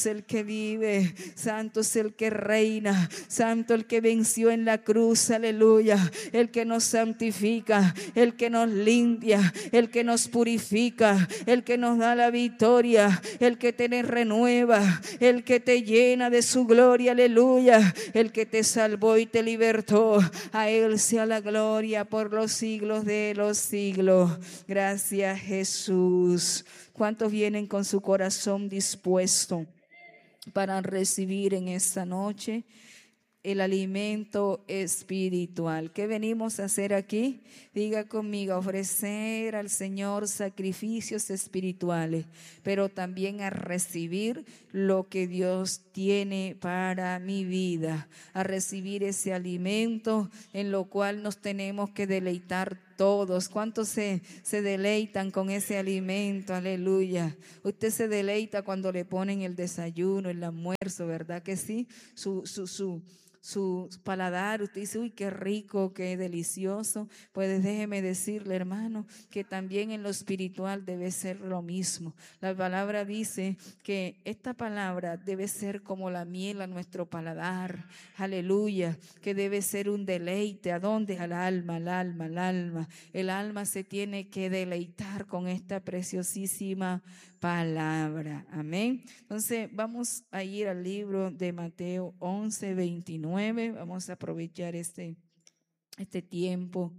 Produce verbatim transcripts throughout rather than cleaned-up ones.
es el que vive, santo es el que reina, santo el que venció en la cruz, aleluya, el que nos santifica, el que nos limpia, el que nos purifica, el que nos da la victoria, el que te renueva, el que te llena de su gloria, aleluya, el que te salvó y te libertó. A él sea la gloria por los siglos de los siglos. Gracias, Jesús. ¿Cuántos vienen con su corazón dispuesto para recibir en esta noche el alimento espiritual? ¿Qué venimos a hacer aquí? Diga conmigo, ofrecer al Señor sacrificios espirituales, pero también a recibir lo que Dios tiene para mi vida, a recibir ese alimento en lo cual nos tenemos que deleitar todos. ¿Cuántos se, se deleitan con ese alimento? Aleluya. Usted se deleita cuando le ponen el desayuno, el almuerzo, ¿verdad que sí? Su, su, su su paladar, usted dice, uy, qué rico, qué delicioso. Pues déjeme decirle, hermano, que también en lo espiritual debe ser lo mismo. La palabra dice que esta palabra debe ser como la miel a nuestro paladar, aleluya, que debe ser un deleite. ¿A dónde? Al alma, al alma, al alma. El alma se tiene que deleitar con esta preciosísima palabra, amén. Entonces vamos a ir al libro de Mateo once, veintinueve. Vamos a aprovechar este, este tiempo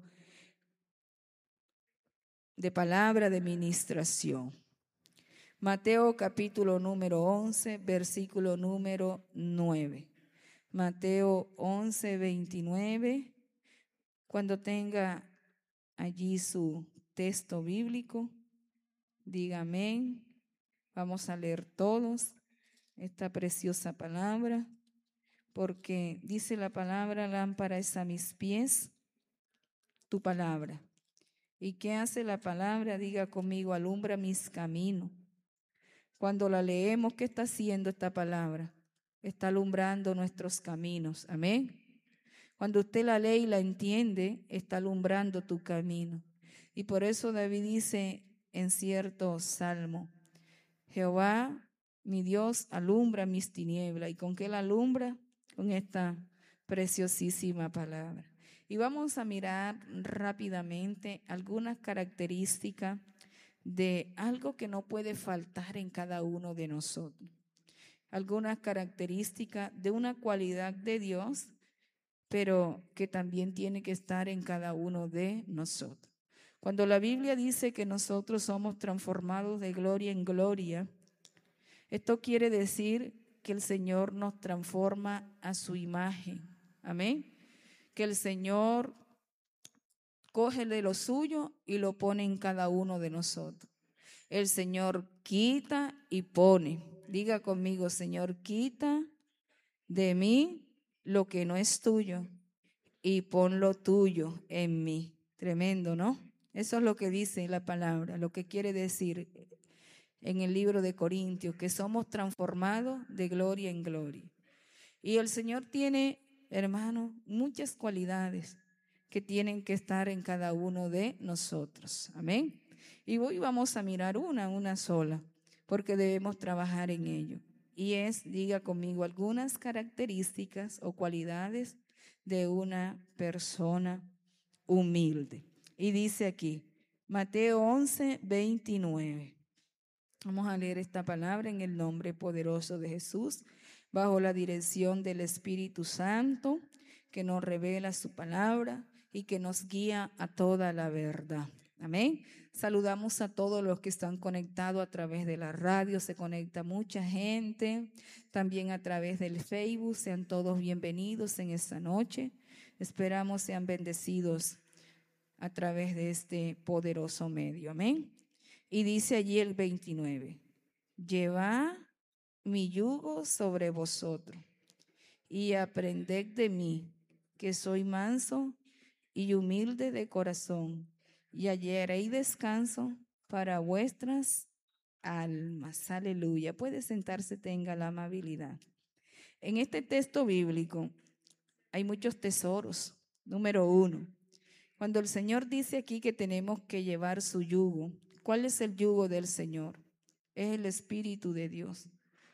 de palabra de ministración. Mateo capítulo número once, versículo número nueve. Mateo once, veintinueve. Cuando tenga allí su texto bíblico, diga amén. Vamos a leer todos esta preciosa palabra, porque dice la palabra, lámpara es a mis pies tu palabra. ¿Y qué hace la palabra? Diga conmigo, alumbra mis caminos. Cuando la leemos, ¿qué está haciendo esta palabra? Está alumbrando nuestros caminos, amén. Cuando usted la lee y la entiende, está alumbrando tu camino. Y por eso David dice en cierto salmo, Jehová, mi Dios, alumbra mis tinieblas. ¿Y con qué la alumbra? Con esta preciosísima palabra. Y vamos a mirar rápidamente algunas características de algo que no puede faltar en cada uno de nosotros. Algunas características de una cualidad de Dios, pero que también tiene que estar en cada uno de nosotros. Cuando la Biblia dice que nosotros somos transformados de gloria en gloria, esto quiere decir que el Señor nos transforma a su imagen. Amén. Que el Señor coge de lo suyo y lo pone en cada uno de nosotros. El Señor quita y pone. Diga conmigo, Señor, quita de mí lo que no es tuyo y pon lo tuyo en mí. Tremendo, ¿no? Eso es lo que dice la palabra, lo que quiere decir en el libro de Corintios, que somos transformados de gloria en gloria. Y el Señor tiene, hermano, muchas cualidades que tienen que estar en cada uno de nosotros. Amén. Y hoy vamos a mirar una, una sola, porque debemos trabajar en ello. Y es, diga conmigo, algunas características o cualidades de una persona humilde. Y dice aquí, Mateo once, veintinueve. Vamos a leer esta palabra en el nombre poderoso de Jesús, bajo la dirección del Espíritu Santo, que nos revela su palabra y que nos guía a toda la verdad. Amén. Saludamos a todos los que están conectados a través de la radio. Se conecta mucha gente, también a través del Facebook. Sean todos bienvenidos en esta noche. Esperamos sean bendecidos a través de este poderoso medio. Amén. Y dice allí el veintinueve, llevad mi yugo sobre vosotros y aprended de mí, que soy manso y humilde de corazón, y hallaréis descanso para vuestras almas. Aleluya. Puede sentarse, tenga la amabilidad. En este texto bíblico hay muchos tesoros. Número uno, cuando el Señor dice aquí que tenemos que llevar su yugo, ¿cuál es el yugo del Señor? Es el Espíritu de Dios.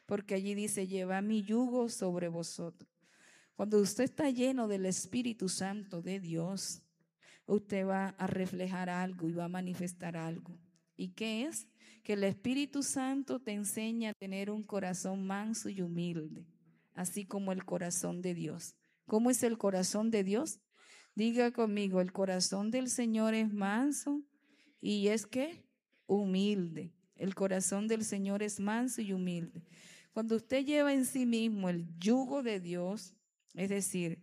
porque allí dice, lleva mi yugo sobre vosotros. Cuando usted está lleno del Espíritu Santo de Dios, usted va a reflejar algo y va a manifestar algo. ¿Y qué es? Que el Espíritu Santo te enseña a tener un corazón manso y humilde, así como el corazón de Dios. ¿Cómo es el corazón de Dios? Diga conmigo, el corazón del Señor es manso y es que humilde. El corazón del Señor es manso y humilde. Cuando usted lleva en sí mismo el yugo de Dios, es decir,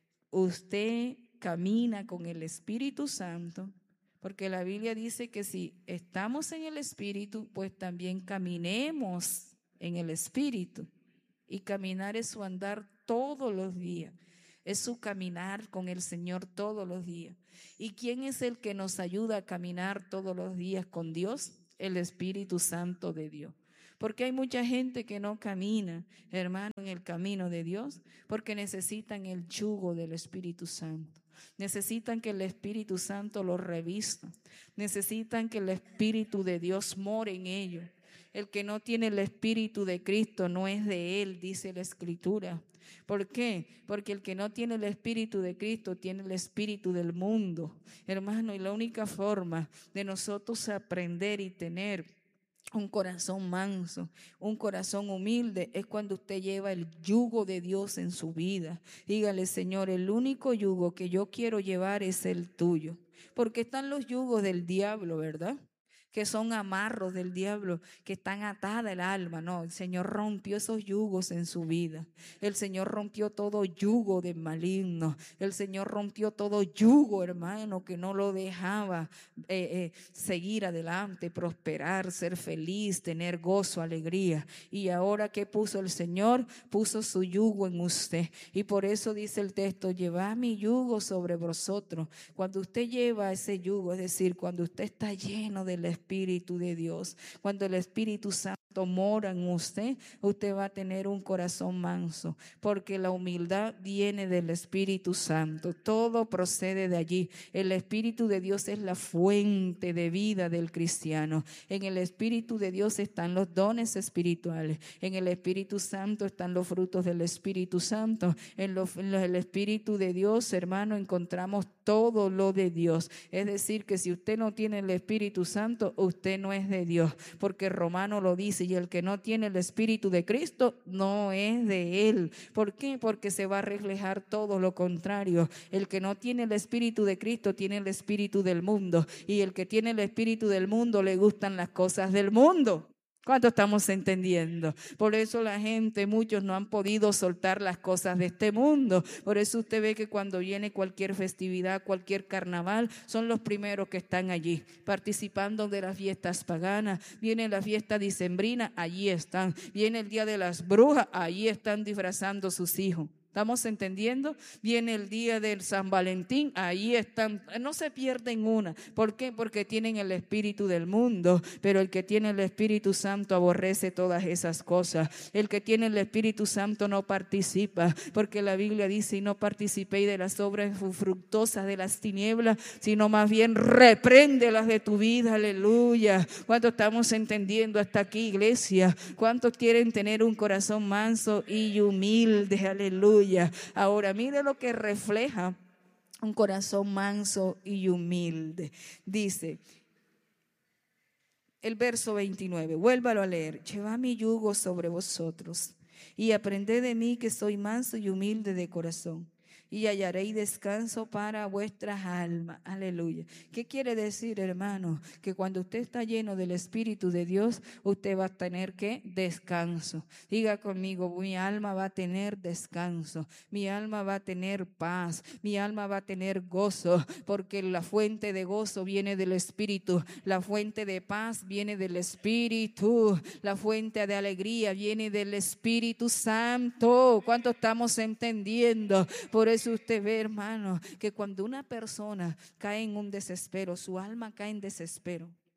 usted camina con el Espíritu Santo, porque la Biblia dice que si estamos en el Espíritu, pues también caminemos en el Espíritu. Y caminar es su andar todos los días, es su caminar con el Señor todos los días. ¿Y quién es el que nos ayuda a caminar todos los días con Dios? El Espíritu Santo de Dios. Porque hay mucha gente que no camina, hermano, en el camino de Dios, porque necesitan el yugo del Espíritu Santo. Necesitan que el Espíritu Santo los revista. Necesitan que el Espíritu de Dios more en ellos. El que no tiene el Espíritu de Cristo no es de Él, dice la Escritura. ¿Por qué? Porque el que no tiene el Espíritu de Cristo tiene el espíritu del mundo. Hermano, y la única forma de nosotros aprender y tener un corazón manso, un corazón humilde, es cuando usted lleva el yugo de Dios en su vida. Dígale, Señor, el único yugo que yo quiero llevar es el tuyo. Porque están los yugos del diablo, ¿verdad? Que son amarros del diablo, que están atada el alma. No, el Señor rompió esos yugos en su vida. El Señor rompió todo yugo de maligno. El Señor rompió todo yugo, hermano, que no lo dejaba eh, eh, seguir adelante, prosperar, ser feliz, tener gozo, alegría. Y ahora, ¿qué puso el Señor? Puso su yugo en usted. Y por eso dice el texto, llevad mi yugo sobre vosotros. Cuando usted lleva ese yugo, es decir, cuando usted está lleno del Espíritu de Dios, cuando el Espíritu Santo mora en usted, usted va a tener un corazón manso, porque la humildad viene del Espíritu Santo. Todo procede de allí. El Espíritu de Dios es la fuente de vida del cristiano. En el Espíritu de Dios están los dones espirituales. En el Espíritu Santo están los frutos del Espíritu Santo. En, lo, en el Espíritu de Dios, hermano, encontramos todo lo de Dios. Es decir, que si usted no tiene el Espíritu Santo, usted no es de Dios, porque Romano lo dice, y el que no tiene el Espíritu de Cristo no es de Él. ¿Por qué? Porque se va a reflejar todo lo contrario. El que no tiene el Espíritu de Cristo tiene el espíritu del mundo, y el que tiene el espíritu del mundo le gustan las cosas del mundo. ¿Cuánto estamos entendiendo? Por eso la gente, muchos no han podido soltar las cosas de este mundo. Por eso usted ve que cuando viene cualquier festividad, cualquier carnaval, son los primeros que están allí, participando de las fiestas paganas. Viene la fiesta dicembrina, allí están. Viene el día de las brujas, allí están disfrazando sus hijos. ¿Estamos entendiendo? Viene el día del San Valentín, ahí están, no se pierden una. ¿Por qué? Porque tienen el espíritu del mundo, pero el que tiene el Espíritu Santo aborrece todas esas cosas. El que tiene el Espíritu Santo no participa, porque la Biblia dice, y no participéis de las obras fructuosas de las tinieblas, sino más bien repréndelas de tu vida. Aleluya. ¿Cuántos estamos entendiendo hasta aquí, iglesia? ¿Cuántos quieren tener un corazón manso y humilde? Aleluya. Ahora mire lo que refleja un corazón manso y humilde. Dice el verso veintinueve, vuélvalo a leer. Llevad mi yugo sobre vosotros y aprended de mí, que soy manso y humilde de corazón, y hallaréis descanso para vuestras almas. Aleluya. ¿Qué quiere decir, hermano? Que cuando usted está lleno del Espíritu de Dios, usted va a tener, ¿qué? Descanso. Diga conmigo, mi alma va a tener descanso, mi alma va a tener paz, mi alma va a tener gozo, porque la fuente de gozo viene del Espíritu, la fuente de paz viene del Espíritu, la fuente de alegría viene del Espíritu Santo. ¿Cuánto estamos entendiendo? Por eso usted ve, hermano, que cuando una persona cae en un desespero, su alma cae en desespero,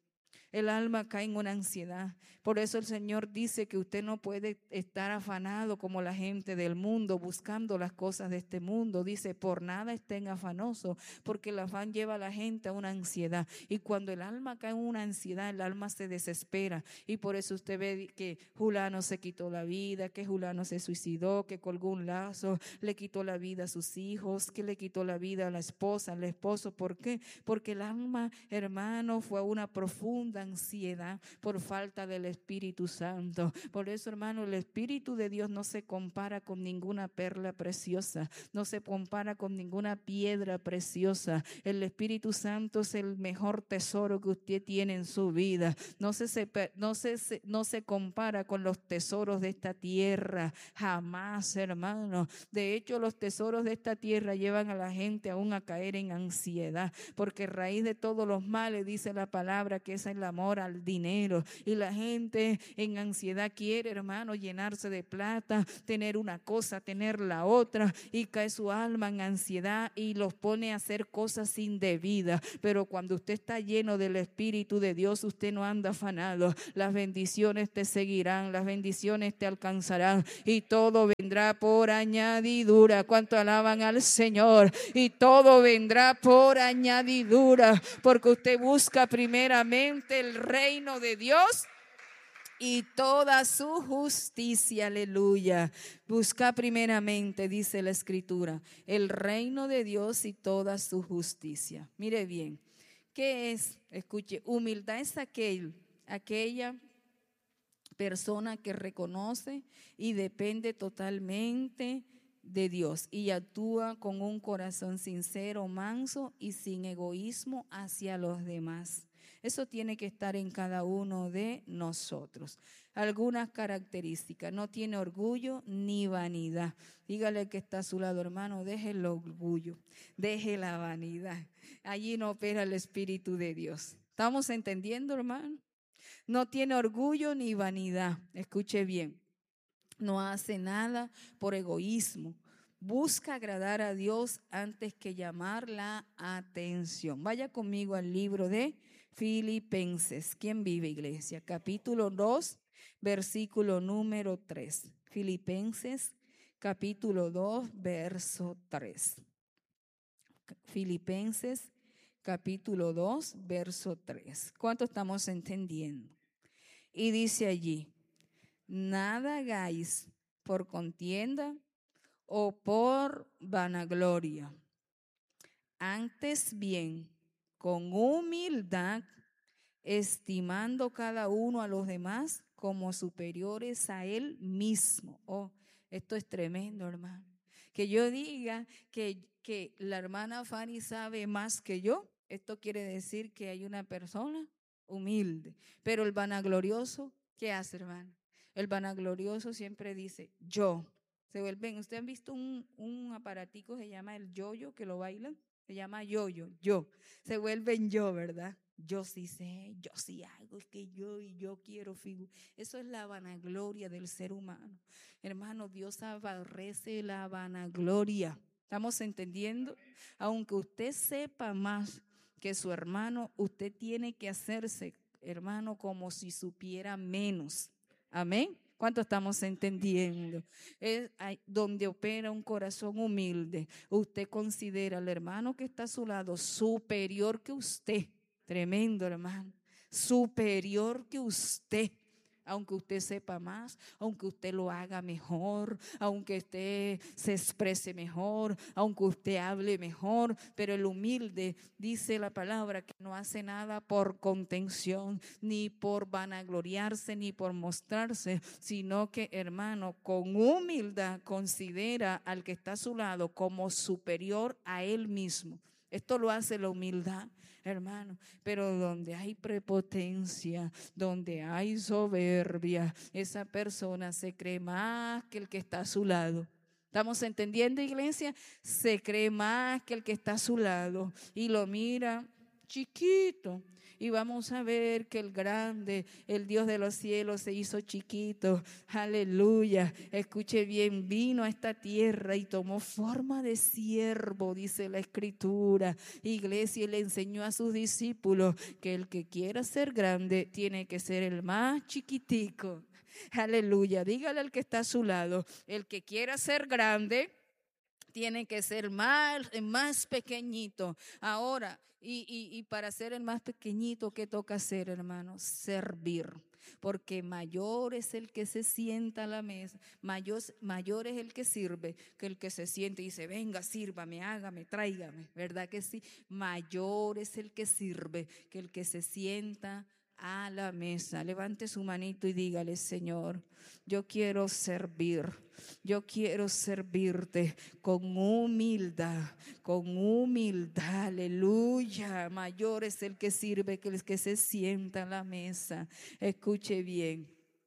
El alma cae en una ansiedad. Por eso el Señor dice que usted no puede estar afanado como la gente del mundo, buscando las cosas de este mundo. Dice, por nada estén afanosos, porque el afán lleva a la gente a una ansiedad. Y cuando el alma cae en una ansiedad, el alma se desespera. Y por eso usted ve que Julano se quitó la vida, que Julano se suicidó, que colgó un lazo, le quitó la vida a sus hijos, que le quitó la vida a la esposa, al esposo. ¿Por qué? Porque el alma, hermano, fue a una profunda ansiedad por falta del Espíritu Santo. Por eso, hermano, el Espíritu de Dios no se compara con ninguna perla preciosa, no se compara con ninguna piedra preciosa. El Espíritu Santo es el mejor tesoro que usted tiene en su vida. No se, se, no se, no se compara con los tesoros de esta tierra, jamás, hermano. De hecho, los tesoros de esta tierra llevan a la gente aún a caer en ansiedad, porque raíz de todos los males, dice la palabra, que es el amor al dinero. Y la gente en ansiedad quiere, hermano, llenarse de plata, tener una cosa, tener la otra, y cae su alma en ansiedad y los pone a hacer cosas indebidas. Pero cuando usted está lleno del Espíritu de Dios, usted no anda afanado. Las bendiciones te seguirán, las bendiciones te alcanzarán y todo vendrá por añadidura. ¿Cuánto alaban al Señor? Y todo vendrá por añadidura, porque usted busca primeramente el reino de Dios y toda su justicia, aleluya. Busca primeramente, dice la Escritura, el reino de Dios y toda su justicia. Mire bien, ¿qué es? Escuche, humildad es aquel, aquella persona que reconoce y depende totalmente de Dios y actúa con un corazón sincero, manso y sin egoísmo hacia los demás. Eso tiene que estar en cada uno de nosotros. Algunas características: no tiene orgullo ni vanidad. Dígale que está a su lado, hermano, deje el orgullo, deje la vanidad. Allí no opera el Espíritu de Dios. ¿Estamos entendiendo, hermano? No tiene orgullo ni vanidad. Escuche bien. No hace nada por egoísmo. Busca agradar a Dios antes que llamar la atención. Vaya conmigo al libro de Filipenses. ¿Quién vive, iglesia? Capítulo dos, versículo número tres. Filipenses, capítulo dos, verso tres. Filipenses, capítulo dos, verso tres. ¿Cuánto estamos entendiendo? Y dice allí: nada hagáis por contienda o por vanagloria, antes bien con humildad, estimando cada uno a los demás como superiores a él mismo. Oh, esto es tremendo, hermano. Que yo diga que, que la hermana Fanny sabe más que yo, esto quiere decir que hay una persona humilde. Pero el vanaglorioso, ¿qué hace, hermano? El vanaglorioso siempre dice yo. Se vuelven, ¿ustedes han visto un, un aparatico que se llama el yoyo, que lo bailan? Se llama yoyo, yo. Se vuelven yo, ¿verdad? Yo sí sé, yo sí hago, es que yo y yo quiero figurar. Eso es la vanagloria del ser humano. Hermano, Dios aborrece la vanagloria. ¿Estamos entendiendo? Aunque usted sepa más que su hermano, usted tiene que hacerse, hermano, como si supiera menos. Amén. ¿Cuánto estamos entendiendo? Es donde opera un corazón humilde. Usted considera al hermano que está a su lado superior que usted. Tremendo, hermano. Superior que usted. Aunque usted sepa más, aunque usted lo haga mejor, aunque usted se exprese mejor, aunque usted hable mejor, pero el humilde, dice la palabra, que no hace nada por contención, ni por vanagloriarse, ni por mostrarse, sino que, hermano, con humildad considera al que está a su lado como superior a él mismo. Esto lo hace la humildad, hermano, pero donde hay prepotencia, donde hay soberbia, esa persona se cree más que el que está a su lado. ¿Estamos entendiendo, iglesia? Se cree más que el que está a su lado y lo mira chiquito y vamos a ver que el grande, el Dios de los cielos se hizo chiquito. Aleluya. Escuche bien, vino a esta tierra y tomó forma de siervo, dice la Escritura. Iglesia, y le enseñó a sus discípulos que el que quiera ser grande tiene que ser el más chiquitico. Aleluya. Dígale al que está a su lado, el que quiera ser grande tiene que ser más, más pequeñito. Ahora, y, y, y para ser el más pequeñito, ¿qué toca hacer, hermano? Servir. Porque mayor es el que se sienta a la mesa, mayor, mayor es el que sirve que el que se siente y dice, venga, sírvame, hágame, tráigame, ¿verdad que sí? Mayor es el que sirve que el que se sienta a la mesa. Levante su manito y dígale, Señor, yo quiero servir, yo quiero servirte con humildad, con humildad, aleluya. Mayor es el que sirve que el que se sienta a la mesa. Escuche bien.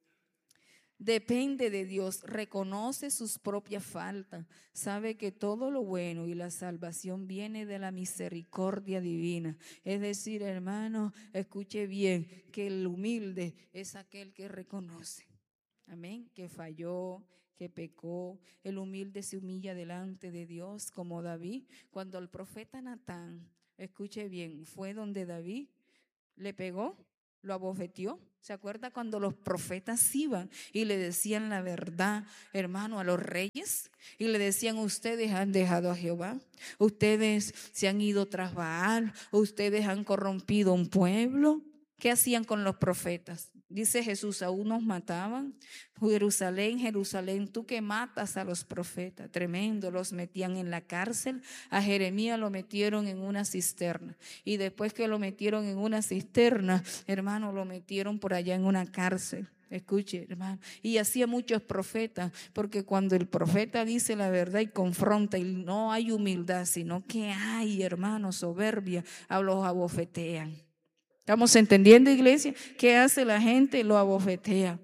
Depende de Dios, reconoce sus propias faltas, sabe que todo lo bueno y la salvación viene de la misericordia divina. Es decir, hermano, escuche bien, que el humilde es aquel que reconoce, amén, que falló, que pecó. El humilde se humilla delante de Dios como David. Cuando el profeta Natán, escuche bien, fue donde David le pegó, lo abofeteó. ¿Se acuerda cuando los profetas iban y le decían la verdad, hermano, a los reyes? Y le decían, ustedes han dejado a Jehová, ustedes se han ido tras Baal, ustedes han corrompido un pueblo. ¿Qué hacían con los profetas? Dice Jesús, a unos mataban. Jerusalén, Jerusalén, tú que matas a los profetas. Tremendo, los metían en la cárcel. A Jeremías lo metieron en una cisterna. Y después que lo metieron en una cisterna, hermano, lo metieron por allá en una cárcel. Escuche, hermano, y hacía muchos profetas, porque cuando el profeta dice la verdad y confronta, y no hay humildad, sino que hay, hermano, soberbia, a los abofetean. ¿Estamos entendiendo, iglesia? ¿Qué hace la gente? Lo abofetea.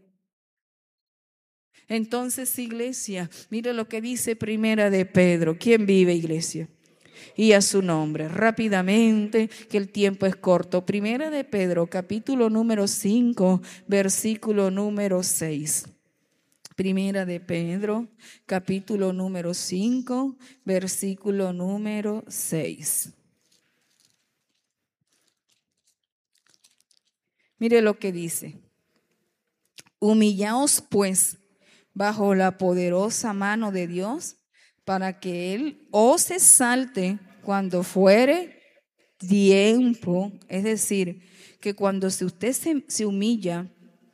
Entonces, iglesia, mire lo que dice Primera de Pedro. ¿Quién vive, iglesia? Y a su nombre, rápidamente, que el tiempo es corto. Primera de Pedro, capítulo número cinco, versículo número seis. Primera de Pedro, capítulo número cinco, versículo número seis. Mire lo que dice. Humillaos pues bajo la poderosa mano de Dios, para que Él os exalte cuando fuere tiempo. Es decir, que cuando usted se, se humilla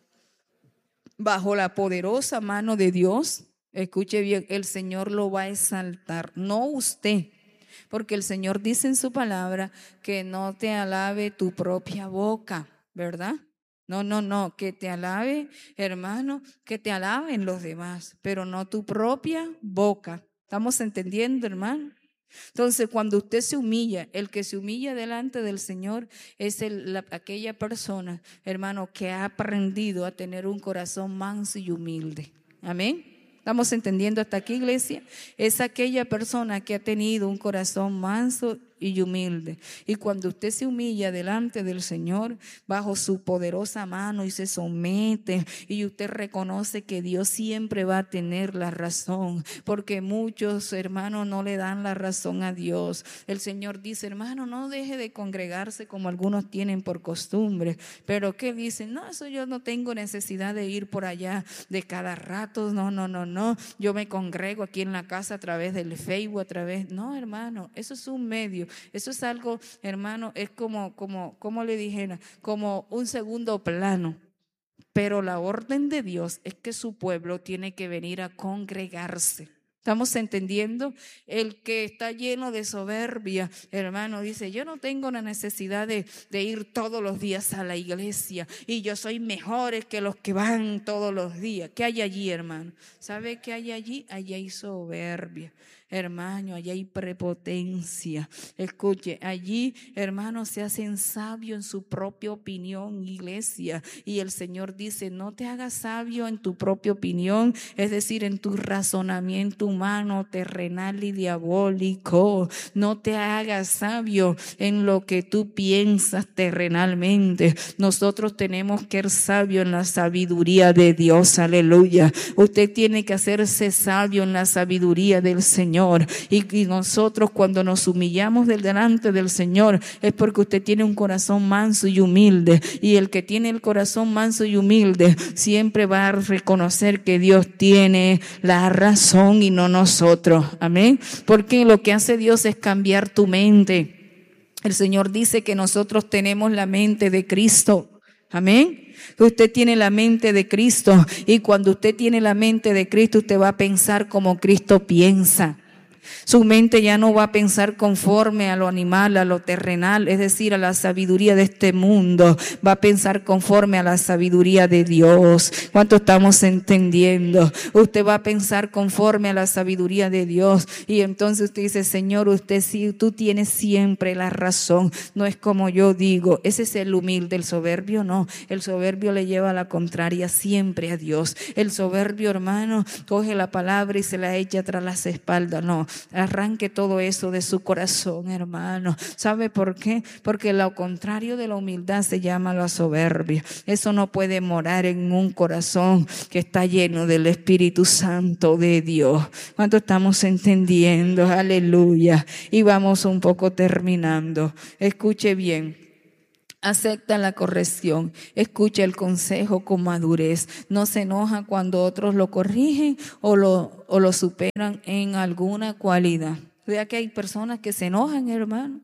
bajo la poderosa mano de Dios, escuche bien, el Señor lo va a exaltar, no usted. Porque el Señor dice en su palabra que no te alabe tu propia boca, ¿verdad? No, no, no, que te alabe, hermano, que te alaben los demás, pero no tu propia boca. ¿Estamos entendiendo, hermano? Entonces, cuando usted se humilla, el que se humilla delante del Señor es el, la, aquella persona, hermano, que ha aprendido a tener un corazón manso y humilde. Amén. ¿Estamos entendiendo hasta aquí, iglesia? Es aquella persona que ha tenido un corazón manso y humilde. Y cuando usted se humilla delante del Señor bajo su poderosa mano y se somete y usted reconoce que Dios siempre va a tener la razón, porque muchos hermanos no le dan la razón a Dios. El Señor dice, hermano, no deje de congregarse como algunos tienen por costumbre. Pero ¿qué dicen? No, eso yo no tengo necesidad de ir por allá de cada rato. No, no, no, no. Yo me congrego aquí en la casa a través del Facebook, a través. No, hermano, eso es un medio. Eso es algo, hermano, es como, como, como le dijera, como un segundo plano. Pero la orden de Dios es que su pueblo tiene que venir a congregarse. ¿Estamos entendiendo? El que está lleno de soberbia, hermano, dice, yo no tengo la necesidad de, de ir todos los días a la iglesia y yo soy mejor que los que van todos los días. ¿Qué hay allí, hermano? ¿Sabe qué hay allí? Allí hay soberbia. Hermano, allí hay prepotencia. Escuche, allí, hermano, se hacen sabios en su propia opinión, iglesia. Y el Señor dice, no te hagas sabio en tu propia opinión, es decir, en tu razonamiento humano. humano, terrenal y diabólico. No te hagas sabio en lo que tú piensas terrenalmente. Nosotros tenemos que ser sabios en la sabiduría de Dios. Aleluya. Usted tiene que hacerse sabio en la sabiduría del Señor. Y, y nosotros cuando nos humillamos delante del Señor es porque usted tiene un corazón manso y humilde. Y el que tiene el corazón manso y humilde siempre va a reconocer que Dios tiene la razón y no nosotros. Amén. Porque lo que hace Dios es cambiar tu mente. El Señor dice que nosotros tenemos la mente de Cristo. Amén. Usted tiene la mente de Cristo y cuando usted tiene la mente de Cristo, usted va a pensar como Cristo piensa. Su mente ya no va a pensar conforme a lo animal, a lo terrenal, es decir, a la sabiduría de este mundo. Va a pensar conforme a la sabiduría de Dios. ¿Cuánto estamos entendiendo? Usted va a pensar conforme a la sabiduría de Dios. Y entonces usted dice, Señor, usted sí, tú tienes siempre la razón. No es como yo digo. Ese es el humilde. El soberbio no. El soberbio le lleva a la contraria siempre a Dios. El soberbio, hermano, coge la palabra y se la echa tras las espaldas. No. Arranque todo eso de su corazón, hermano. ¿Sabe por qué? Porque lo contrario de la humildad se llama la soberbia. Eso no puede morar en un corazón que está lleno del Espíritu Santo de Dios. ¿Cuánto estamos entendiendo? Aleluya. Y vamos un poco terminando. Escuche bien. Acepta la corrección, escucha el consejo con madurez, no se enoja cuando otros lo corrigen o lo, o lo superan en alguna cualidad. Vea que hay personas que se enojan, hermano,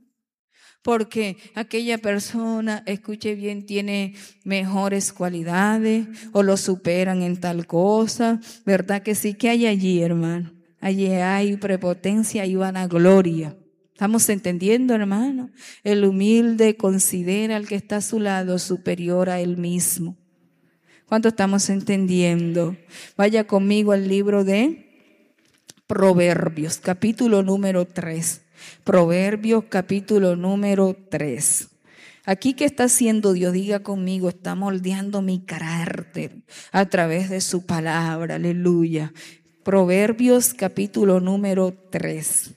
porque aquella persona, escuche bien, tiene mejores cualidades o lo superan en tal cosa. ¿Verdad que sí? ¿Qué hay allí, hermano? Allí hay prepotencia y vanagloria. ¿Estamos entendiendo, hermano? El humilde considera al que está a su lado superior a él mismo. ¿Cuánto estamos entendiendo? Vaya conmigo al libro de Proverbios, capítulo número tres. Proverbios, capítulo número tres. Aquí, ¿qué está haciendo Dios? Diga conmigo, está moldeando mi carácter a través de su palabra. Aleluya. Proverbios, capítulo número tres.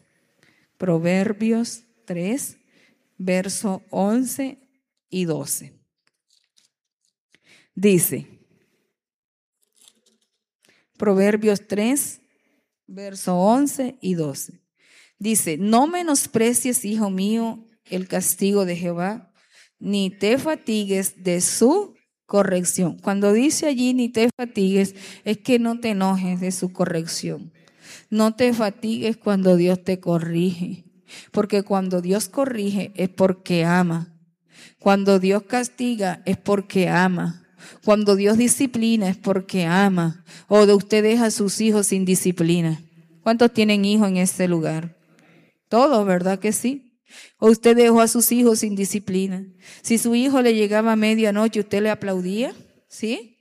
Proverbios tres, verso once y doce. Dice, Proverbios tres, verso once y doce. Dice, no menosprecies, hijo mío, el castigo de Jehová, ni te fatigues de su corrección. Cuando dice allí, ni te fatigues, es que no te enojes de su corrección. No te fatigues cuando Dios te corrige, porque cuando Dios corrige es porque ama. Cuando Dios castiga es porque ama. Cuando Dios disciplina es porque ama. O de usted deja a sus hijos sin disciplina. ¿Cuántos tienen hijos en este lugar? Todos, ¿verdad que sí? O usted dejó a sus hijos sin disciplina. Si su hijo le llegaba a medianoche, ¿usted le aplaudía? ¿Sí?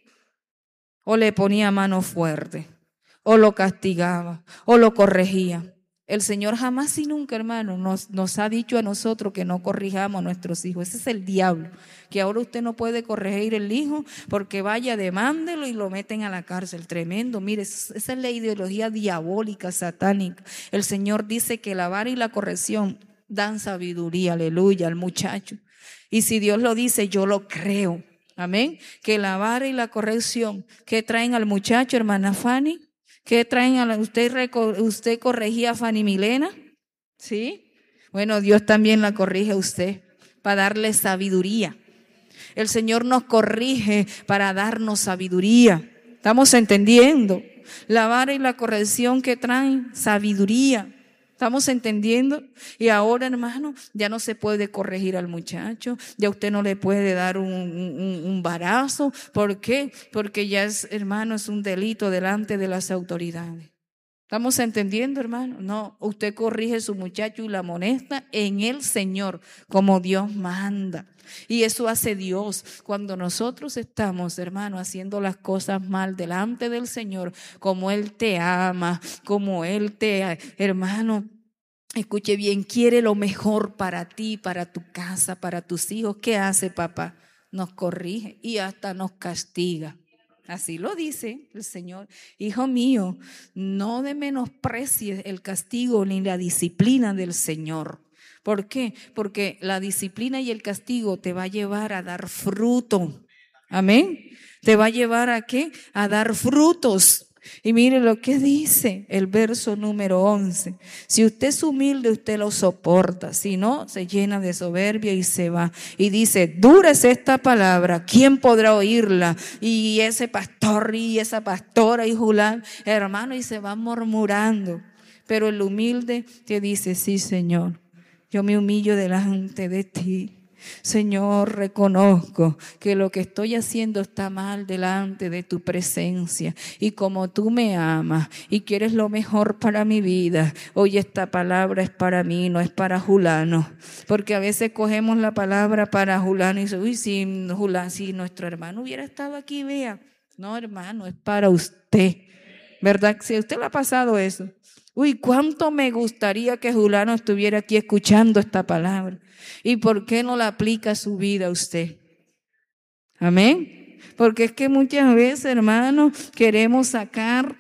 O le ponía mano fuerte. O lo castigaba, o lo corregía. El Señor jamás y nunca, hermano, nos, nos ha dicho a nosotros que no corrijamos a nuestros hijos. Ese es el diablo, que ahora usted no puede corregir el hijo porque vaya, demándelo y lo meten a la cárcel. Tremendo, mire, esa es la ideología diabólica, satánica. El Señor dice que la vara y la corrección dan sabiduría, aleluya, al muchacho. Y si Dios lo dice, yo lo creo. Amén. Que la vara y la corrección que traen al muchacho, hermana Fanny, ¿qué traen a la, usted, usted corregía a Fanny Milena? ¿Sí? Bueno, Dios también la corrige a usted para darle sabiduría. El Señor nos corrige para darnos sabiduría. ¿Estamos entendiendo? La vara y la corrección que traen sabiduría. ¿Estamos entendiendo? Y ahora, hermano, ya no se puede corregir al muchacho, ya usted no le puede dar un, un, un varazo. ¿Por qué? Porque ya es, hermano, es un delito delante de las autoridades. ¿Estamos entendiendo, hermano? No, usted corrige a su muchacho y la amonesta en el Señor, como Dios manda. Y eso hace Dios cuando nosotros estamos, hermano, haciendo las cosas mal delante del Señor, como Él te ama, como Él te, hermano, escuche bien, quiere lo mejor para ti, para tu casa, para tus hijos. ¿Qué hace, papá? Nos corrige y hasta nos castiga. Así lo dice el Señor. Hijo mío, no de menosprecies el castigo ni la disciplina del Señor. ¿Por qué? Porque la disciplina y el castigo te va a llevar a dar fruto. Amén. ¿Te va a llevar a qué? A dar frutos. Y mire lo que dice el verso número once. Si usted es humilde, usted lo soporta. Si no, se llena de soberbia y se va. Y dice, dura es esta palabra, ¿quién podrá oírla? Y ese pastor y esa pastora y Julán, hermano, y se va murmurando. Pero el humilde te dice, sí, Señor, yo me humillo delante de ti. Señor, reconozco que lo que estoy haciendo está mal delante de tu presencia, y como tú me amas y quieres lo mejor para mi vida, hoy esta palabra es para mí, no es para Julano, porque a veces cogemos la palabra para Julano y dice, uy, si Julano, si nuestro hermano hubiera estado aquí, vea. No, hermano, es para usted, ¿verdad? Si a usted le ha pasado eso, uy, cuánto me gustaría que Julano estuviera aquí escuchando esta palabra. ¿Y por qué no la aplica a su vida usted? Amén. Porque es que muchas veces, hermanos, queremos sacar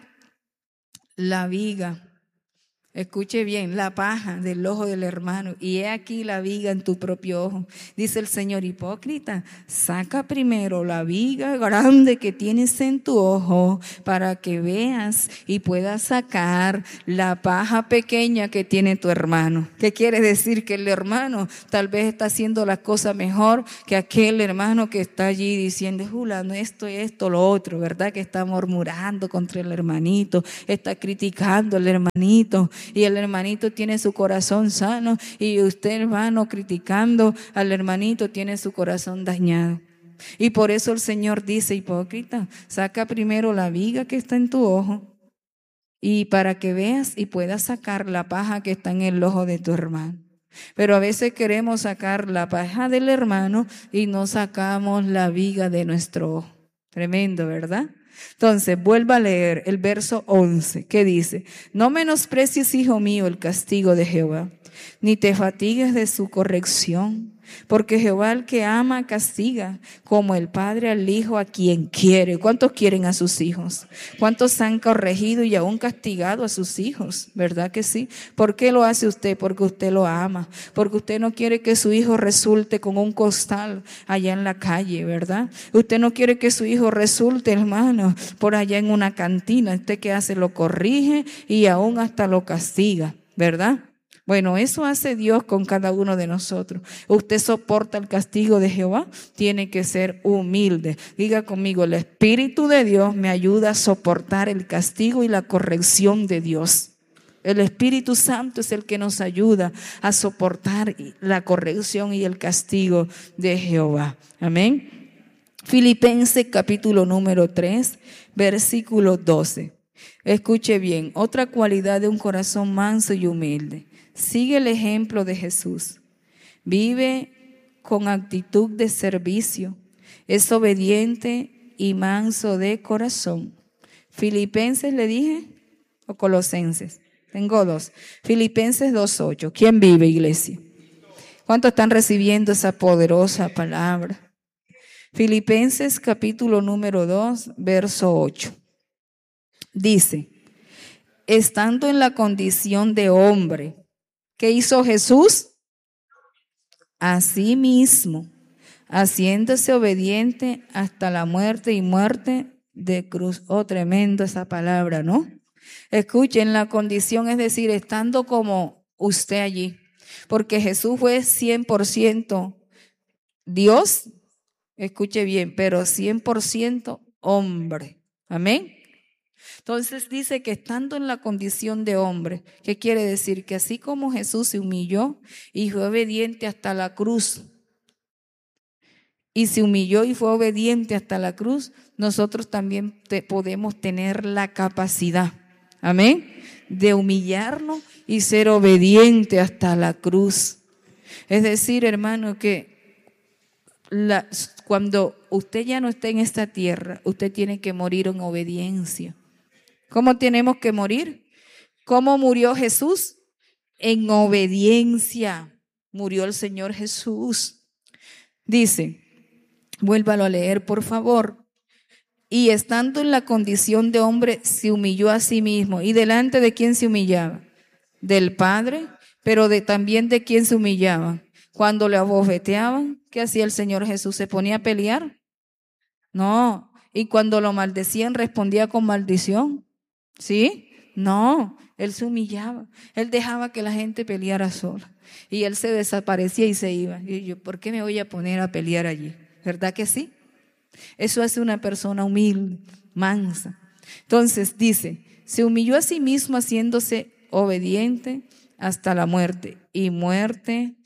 la viga. Escuche bien, la paja del ojo del hermano, y he aquí la viga en tu propio ojo. Dice el Señor, hipócrita, saca primero la viga grande que tienes en tu ojo para que veas y puedas sacar la paja pequeña que tiene tu hermano. ¿Qué quiere decir? Que el hermano tal vez está haciendo las cosas mejor que aquel hermano que está allí diciendo, Julano, esto, esto, lo otro, ¿verdad? Que está murmurando contra el hermanito, está criticando al hermanito. Y el hermanito tiene su corazón sano, y usted, hermano, criticando al hermanito, tiene su corazón dañado. Y por eso el Señor dice, hipócrita, saca primero la viga que está en tu ojo, y para que veas y puedas sacar la paja que está en el ojo de tu hermano. Pero a veces queremos sacar la paja del hermano y no sacamos la viga de nuestro ojo. Tremendo, ¿verdad? Entonces, vuelva a leer el verso once, que dice, no menosprecies, hijo mío, el castigo de Jehová, ni te fatigues de su corrección, porque Jehová al que ama castiga, como el padre al hijo a quien quiere. ¿Cuántos quieren a sus hijos? ¿Cuántos han corregido y aún castigado a sus hijos? ¿Verdad que sí? ¿Por qué lo hace usted? Porque usted lo ama, porque usted no quiere que su hijo resulte con un costal allá en la calle, ¿verdad? Usted no quiere que su hijo resulte, hermano, por allá en una cantina. Usted, ¿qué hace? Lo corrige y aún hasta lo castiga, ¿verdad? Bueno, eso hace Dios con cada uno de nosotros. Usted soporta el castigo de Jehová, tiene que ser humilde. Diga conmigo, el Espíritu de Dios me ayuda a soportar el castigo y la corrección de Dios. El Espíritu Santo es el que nos ayuda a soportar la corrección y el castigo de Jehová. Amén. Filipenses capítulo número tres, versículo doce. Escuche bien, otra cualidad de un corazón manso y humilde. Sigue el ejemplo de Jesús. Vive con actitud de servicio. Es obediente y manso de corazón. Filipenses le dije, o Colosenses. Tengo dos. Filipenses dos ocho. ¿Quién vive, iglesia? ¿Cuántos están recibiendo esa poderosa palabra? Filipenses capítulo número dos, verso ocho. Dice, estando en la condición de hombre, ¿qué hizo Jesús? Asimismo, haciéndose obediente hasta la muerte y muerte de cruz. Oh, tremendo esa palabra, ¿no? Escuchen, la condición, es decir, estando como usted allí, porque Jesús fue cien por ciento Dios, escuche bien, pero cien por ciento hombre. Amén. Entonces dice que estando en la condición de hombre, ¿qué quiere decir? Que así como Jesús se humilló y fue obediente hasta la cruz, y se humilló y fue obediente hasta la cruz, nosotros también te, podemos tener la capacidad, amén, de humillarnos y ser obediente hasta la cruz. Es decir, hermano, que la, cuando usted ya no esté en esta tierra, usted tiene que morir en obediencia. ¿Cómo tenemos que morir? ¿Cómo murió Jesús? En obediencia murió el Señor Jesús. Dice, vuélvalo a leer, por favor. y estando en la condición de hombre, se humilló a sí mismo. ¿Y delante de quién se humillaba? Del Padre, pero de, también de quién se humillaba. Cuando le abofeteaban, ¿qué hacía el Señor Jesús? ¿Se ponía a pelear? No. Y cuando lo maldecían, respondía con maldición. ¿Sí? No. Él se humillaba. Él dejaba que la gente peleara sola. Y él se desaparecía y se iba. Y yo, ¿por qué me voy a poner a pelear allí? ¿Verdad que sí? Eso hace una persona humilde, mansa. Entonces dice, se humilló a sí mismo haciéndose obediente hasta la muerte, y muerte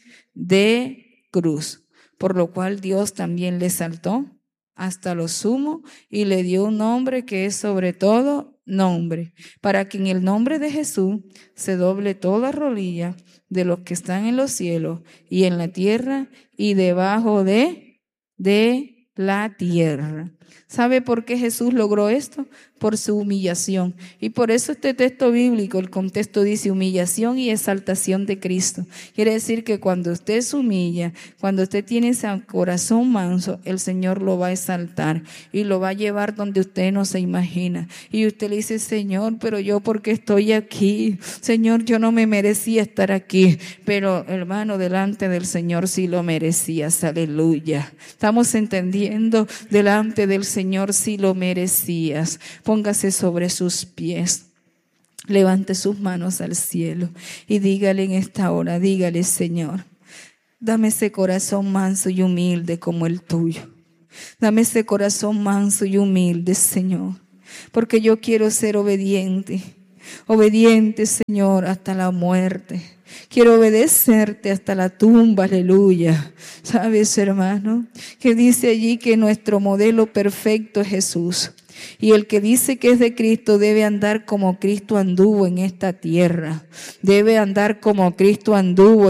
de cruz, por lo cual Dios también le exaltó hasta lo sumo y le dio un nombre que es sobre todo nombre, para que en el nombre de Jesús se doble toda rodilla de los que están en los cielos y en la tierra y debajo de, de la tierra. ¿Sabe por qué Jesús logró esto? Por su humillación. Y por eso este texto bíblico, el contexto dice humillación y exaltación de Cristo. Quiere decir que cuando usted se humilla, cuando usted tiene ese corazón manso, el Señor lo va a exaltar y lo va a llevar donde usted no se imagina. Y usted le dice, Señor, pero yo ¿por qué estoy aquí? Señor, yo no me merecía estar aquí. Pero hermano, delante del Señor sí lo merecías. Aleluya. Estamos entendiendo, delante del Señor sí lo merecías. Póngase sobre sus pies, levante sus manos al cielo y dígale en esta hora, dígale, Señor, dame ese corazón manso y humilde como el tuyo. Dame ese corazón manso y humilde, Señor, porque yo quiero ser obediente, obediente, Señor, hasta la muerte. Quiero obedecerte hasta la tumba, aleluya. ¿Sabes, hermano? Que dice allí que nuestro modelo perfecto es Jesús. Y el que dice que es de Cristo debe andar como Cristo anduvo en esta tierra. Debe andar como Cristo anduvo